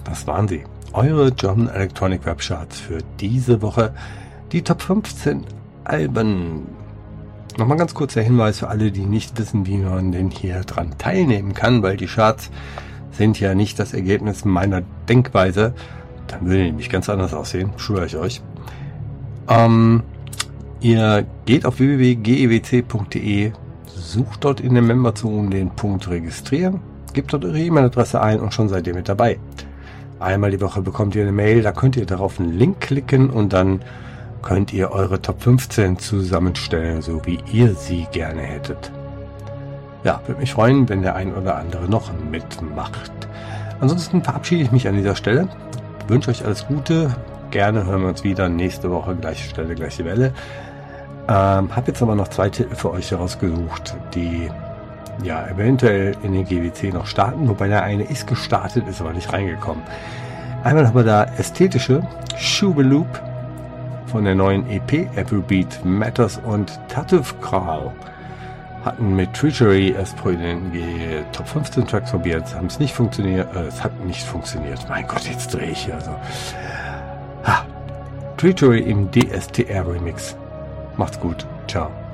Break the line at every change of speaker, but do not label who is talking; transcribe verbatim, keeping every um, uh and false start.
das waren sie. Eure German Electronic Web Charts für diese Woche. Die Top fünfzehn Alben. Nochmal ganz kurzer Hinweis für alle, die nicht wissen, wie man denn hier dran teilnehmen kann, weil die Charts sind ja nicht das Ergebnis meiner Denkweise. Dann würde die nämlich ganz anders aussehen, schwöre ich euch. Ähm, ihr geht auf w w w punkt g e w c punkt d e, sucht dort in der Memberzone den Punkt Registrieren, gebt dort eure E-Mail-Adresse ein und schon seid ihr mit dabei. Einmal die Woche bekommt ihr eine Mail, da könnt ihr darauf einen Link klicken und dann könnt ihr eure Top fünfzehn zusammenstellen, so wie ihr sie gerne hättet. Ja, würde mich freuen, wenn der ein oder andere noch mitmacht. Ansonsten verabschiede ich mich an dieser Stelle, wünsche euch alles Gute, gerne hören wir uns wieder nächste Woche, gleiche Stelle, gleiche Welle. Ähm, habe jetzt aber noch zwei Titel für euch herausgesucht, die ja eventuell in den G W C noch starten, wobei der eine ist gestartet, ist aber nicht reingekommen. Einmal haben wir da ästhetische Shubeloop von der neuen E P Every Beat Matters und Tattoof Kral hatten mit Treachery erst prominent die Top fünfzehn Tracks probiert, haben es nicht funktioniert, äh, es hat nicht funktioniert. Mein Gott, jetzt drehe ich hier so. Ha. Treachery im D S T R Remix. Macht's gut. Ciao.